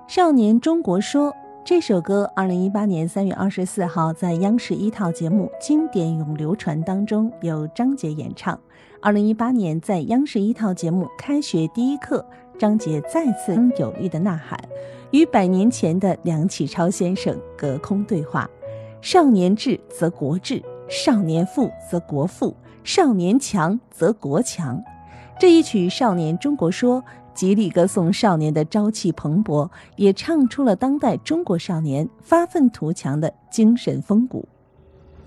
少年中国说》这首歌2018年3月24号在央视一套节目《经典永流传》当中由张杰演唱。2018年在央视一套节目《开学第一课》，张杰再次有力的呐喊，与100年前的梁启超先生隔空对话。少年智则国智，少年富则国富，少年强则国强。这一曲《少年中国说》极力歌颂少年的朝气蓬勃，也唱出了当代中国少年发愤图强的精神风骨。